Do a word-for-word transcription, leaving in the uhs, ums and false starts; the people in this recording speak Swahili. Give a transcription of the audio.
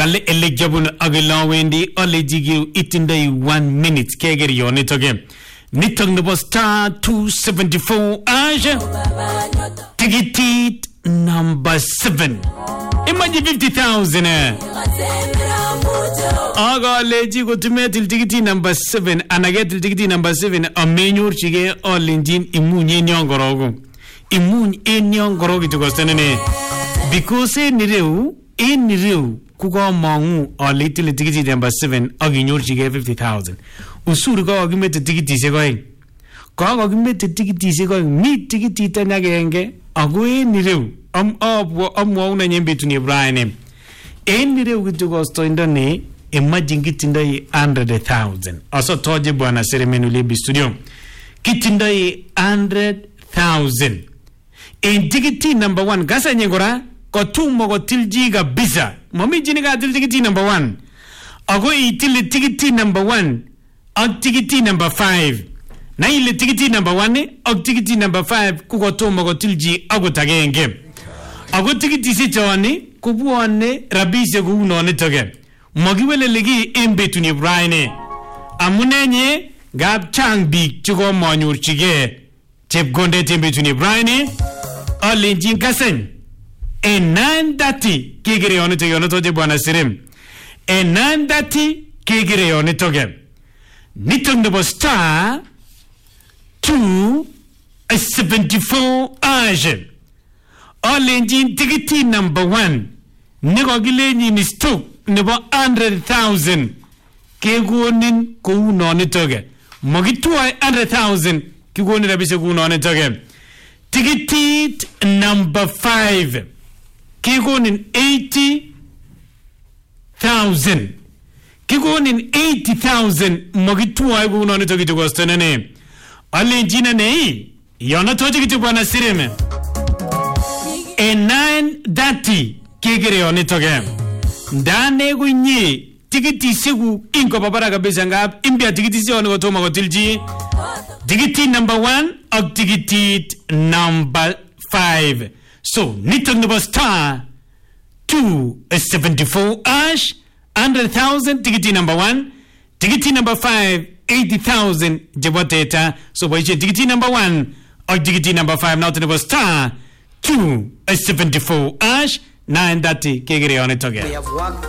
kale ele jabun agila wendi ole jigiu itindai one minute kegeri yone toge nitok nebo star two seventy-four aja ticket number seven imagine fifty thousand aga leji go tumetil ticket number seven anagetil ticket number seven amenyor chige olinjin imunye nyongorogo imunye enyongorogo tugostenene because nireu enireu kuko mangu olitil ticket number seven aginyor chige fifty thousand usuru ko agimete ticket segoy ko agimete ticket segoy mi ticket tanyagenge ago enireu am abwo amwo na nyembetu ni Brian enireu kitugosto indone imagine kitindai one hundred thousand aso toje bwana seremenu lebi studio kitindai one hundred thousand in ticket number one gasa nyengora ko tumo ko tilji ga bisa mami jini ga til ticket number one ago itil ticket number one ak ticket number five na ile ticket number one ak ticket number five kuko tumo ko tilji ago tagenge ago ticket isi choni kubuone rabise kuno ne toge magiwele legi embetu ni Brian amunenye gab chang big chugo manyur chige chep gonde tembetu ni Brian alenjin kasen enandati kigere ono to yono toje bwana sirim enandati kigere ono toge nitung nebo star two seventy-four age alenjin tikiti number one nigo gilenyi ni stock nebo one hundred thousand kegonin ko uno ne toge magitwa one hundred thousand kegonin rabise ko uno ne toge ticket number five kegonin eighty thousand kegonin eighty thousand magitwa ko uno ne toge tugostene alenjina nei yona toje kitu bwana sireme e nine thirty kegere one toge ndane gunyi tikiti sigu inko babara kabisa ngab imbia tikiti sio ngo toma ko tilji tikiti number one or tikiti number five so nitok number star two seventy-four ash one hundred thousand tikiti number one tikiti number five eighty thousand jeboteta so boy tikiti number one or tikiti number five now to number star two seventy-four ash nine thirty kegere on it again.